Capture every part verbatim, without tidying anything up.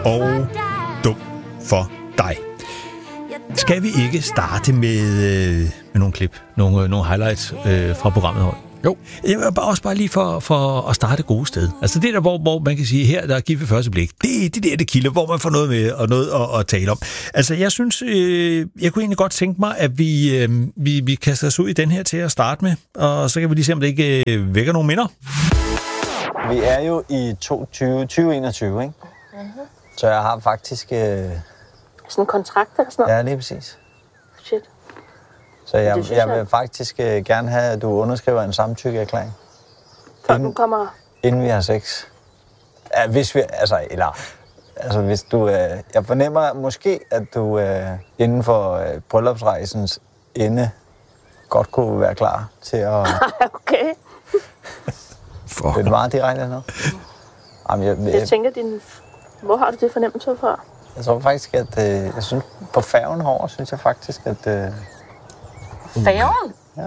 og dum for dig. Skal vi ikke starte med, øh, med nogle klip, nogle, nogle highlights øh, fra programmet her? Jo. Jeg vil bare også bare lige for, for at starte et gode sted. Altså det der, hvor, hvor man kan sige, her der er givet ved første blik, det er det der, det kilder, hvor man får noget med og noget at, at tale om. Altså jeg synes, øh, jeg kunne egentlig godt tænke mig, at vi, øh, vi, vi kaster os ud i den her til at starte med, og så kan vi lige se, om det ikke øh, vækker nogle minder. Vi er jo i tyve enogtyve, ikke? Mm-hmm. Så jeg har faktisk... Øh... Sådan en kontrakt eller sådan noget? Ja, lige præcis. Shit. Så jeg, jeg, jeg vil faktisk øh, gerne have, at du underskriver en samtykkeerklæring. Før du kommer... Inden vi har sex. Ja, hvis vi... Altså, eller... Altså, hvis du... Øh, jeg fornemmer måske, at du øh, inden for øh, bryllupsrejsens ende godt kunne være klar til at... Okay. Det er meget direkte nu. Jamen, jeg, jeg, jeg tænker, din... hvor har du det fornemmelse fra? Jeg tror faktisk, at... Øh, jeg synes, på færgen herovre, synes jeg faktisk, at... Øh, Færgen? Ja.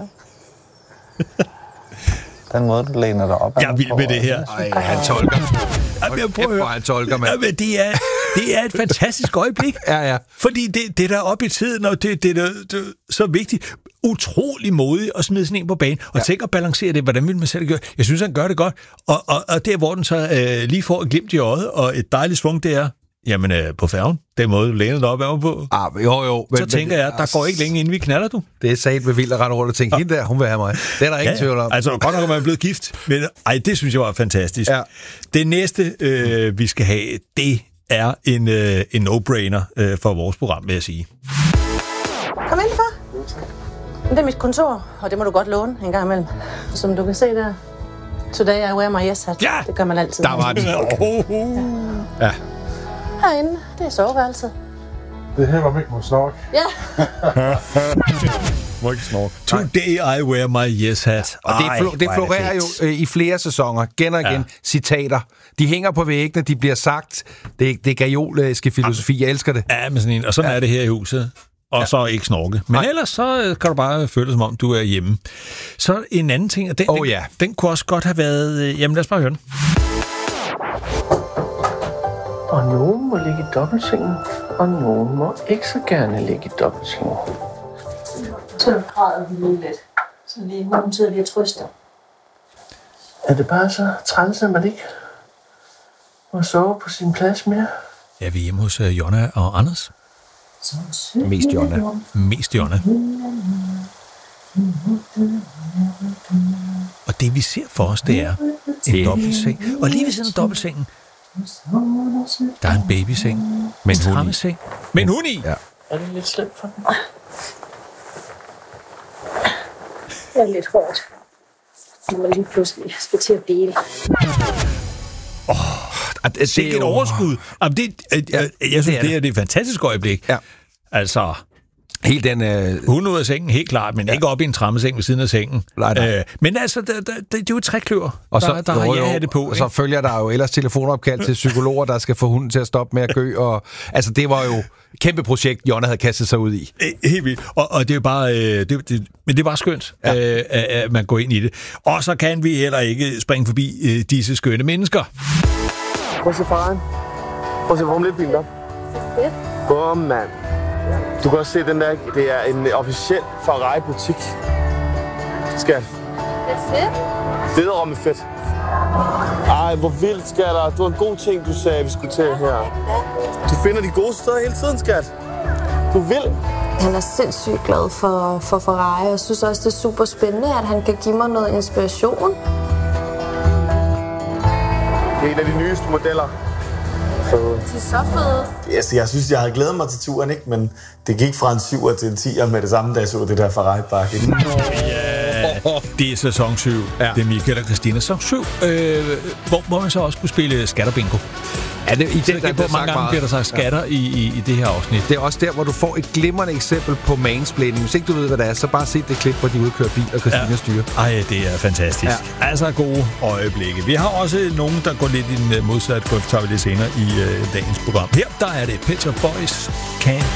Den måde, du læner dig op. Jeg er vild med det her. Ej, han tolker. Jamen, jeg prøver at høre. Han tolker, mand. Jamen, det er, det er et fantastisk øjeblik. Ja, ja. Fordi det, det der er oppe i tiden, og det, det, der, det er så vigtigt. Utrolig modigt at smide sådan en på banen. Og ja. Tænk at balancere det. Hvordan vil man selv gøre? Jeg synes, han gør det godt. Og, og, og der, hvor den så øh, lige får et glimt i øjet, og et dejligt svung, det er, jamen øh, på færgen, den måde, du læner dig op er på. Ah, jo, jo. Men, så tænker jeg, der går ikke længe, inden vi knaller, du. Det er sat med vildt at rende rundt og tænke, hende der, hun vil have mig. Det er der ingen ja, tvivl om. Altså, godt nok, at man er blevet gift. Men ej, det synes jeg var fantastisk. Ja. Det næste, øh, vi skal have, det er en, øh, en no-brainer øh, for vores program, vil jeg sige. Kom ind, far. Det er mit kontor, og det må du godt låne en gang imellem. Som du kan se der, today I wear my yes hat. Ja! Det gør man altid. Der var det. Ja. Herinde, det er soveværelset. Det her var mig ikke må snorke. Ja. Må ikke snorke. Today I wear my yes hat. Og det, flo- det florerer jo øh, i flere sæsoner, igen og igen, ja. Citater. De hænger på væggene, de bliver sagt. Det, det er gajolske filosofi, jeg elsker det. Ja, men sådan en, og sådan ja. Er det her i huset. Og ja. Så ikke snorke. Men nej. Ellers så kan du bare føle som om, du er hjemme. Så en anden ting, og den, oh, den, ja. den kunne også godt have været... Øh, jamen lad os bare høre den. Og nogen må ligge i dobbeltsengen, og nogen må ikke så gerne ligge i dobbeltsengen. Så græder vi lige lidt. Så lige nogen sidder vi og trøster. Er det bare så træls, at man ikke må sove på sin plads mere? Ja, vi er hjemme hos uh, Jonna og Anders. Mest Jonna. Mest Jonna. Og det vi ser for os, det er en dobbeltseng. Og lige ved siden af dobbeltsengen, der er en babyseng. Med en trammeseng. Med en hund i. Ja. Er det lidt slemt for den? Det er lidt hårdt. Når man lige pludselig skal til at dele. Åh, oh, det er et overskud. Jamen, det, jeg, jeg, jeg synes, det er, det er det et fantastisk øjeblik. Ja. Altså... Helt den... Øh... Hun ud af sengen, helt klart, men ja. Ikke op i en trammeseng ved siden af sengen. Nej, nej. Øh, men altså, det, det, det er jo et trækløver, og så, der, der har jeg det på. Og så følger der jo ellers telefonopkald til psykologer, der skal få hunden til at stoppe med at gø. Og, altså, det var jo et kæmpe projekt, Jonna havde kastet sig ud i. Helt vildt. Og, og det er jo bare... Øh, det, det, men det er bare skønt, ja. øh, at man går ind i det. Og så kan vi heller ikke springe forbi øh, disse skønne mennesker. Prøv at se faren. Prøv at se Formel et-bilen op. Fedt. Bum, mand. Du kan også se den der, det er en officiel Ferrari-butik. Skat. Det er fedt. Det er med fedt. Ej, hvor vildt, skatter. Det var en god ting, du sagde, vi skulle til her. Du finder de gode steder hele tiden, skat. Du vil. Han er sindssygt glad for, for Ferrari. Jeg synes også, det er super spændende, at han kan give mig noget inspiration. Det er en af de nyeste modeller. Fede. De er så fede. Altså, jeg synes, jeg havde glædet mig til turen, ikke? Men det gik fra en syver til en tier med det samme, da jeg så det der Ferrari-bakke. Ja, det er sæson syv. Ja. Det er Michael og Christina sæson syv, øh, hvor, hvor man så også kunne spille skatterbingo. Ja, det, i det, der, der på mange gange bliver der sagt skatter ja. i, i, i det her afsnit. Det er også der, hvor du får et glimrende eksempel på mansplaining. Hvis ikke du ved, hvad det er, så bare se det klip, hvor de udkører bil, og Christina ja. styrer. Ej, det er fantastisk. Ja. Altså gode øjeblikke. Vi har også nogen, der går lidt i den modsatte grøft, tager vi lidt senere i øh, dagens program. Her, der er det Pet Shop Boys, Can